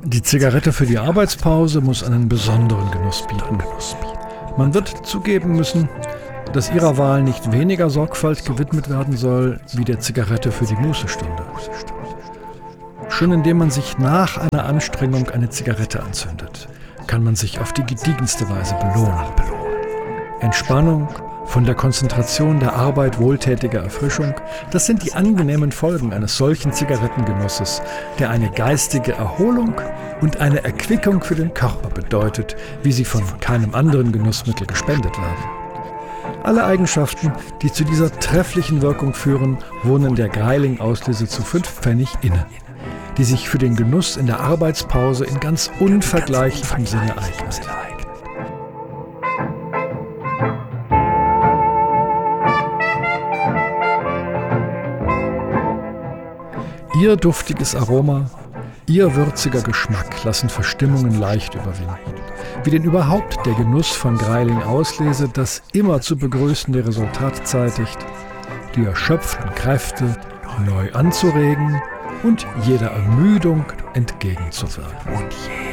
Die Zigarette für die Arbeitspause muss einen besonderen Genuss bieten. Man wird zugeben müssen, dass ihrer Wahl nicht weniger Sorgfalt gewidmet werden soll wie der Zigarette für die Mußestunde. Schon indem man sich nach einer Anstrengung eine Zigarette anzündet, kann man sich auf die gediegenste Weise belohnen. Entspannung, von der Konzentration der Arbeit wohltätige Erfrischung, das sind die angenehmen Folgen eines solchen Zigarettengenusses, der eine geistige Erholung und eine Erquickung für den Körper bedeutet, wie sie von keinem anderen Genussmittel gespendet werden. Alle Eigenschaften, die zu dieser trefflichen Wirkung führen, wohnen der Greiling-Auslese zu 5 Pfennig inne, die sich für den Genuss in der Arbeitspause in ganz unvergleichlichem Sinne eignet. Ihr duftiges Aroma, ihr würziger Geschmack lassen Verstimmungen leicht überwinden. Wie denn überhaupt der Genuss von Greiling-Auslese das immer zu begrüßende Resultat zeitigt, die erschöpften Kräfte neu anzuregen und jeder Ermüdung entgegenzuwirken.